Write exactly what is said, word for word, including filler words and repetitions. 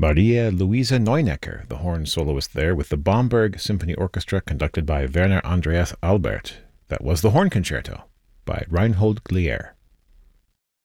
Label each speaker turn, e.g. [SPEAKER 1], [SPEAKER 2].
[SPEAKER 1] Maria Luisa Neunecker, the horn soloist there, with the Bamberg Symphony Orchestra conducted by Werner Andreas Albert. That was the Horn Concerto by Reinhold Glier.